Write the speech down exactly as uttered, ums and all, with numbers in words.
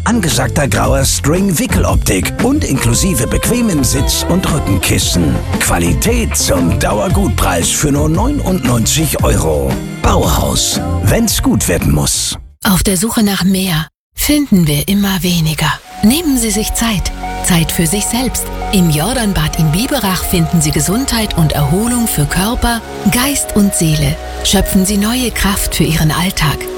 angesagter grauer String-Wickeloptik und inklusive bequemem Sitz- und Rückenkissen. Qualität zum Dauergutpreis für nur neunundneunzig Euro. Bauhaus, wenn's gut werden muss. Auf der Suche nach mehr finden wir immer weniger. Nehmen Sie sich Zeit. Zeit für sich selbst. Im Jordanbad in Biberach finden Sie Gesundheit und Erholung für Körper, Geist und Seele. Schöpfen Sie neue Kraft für Ihren Alltag.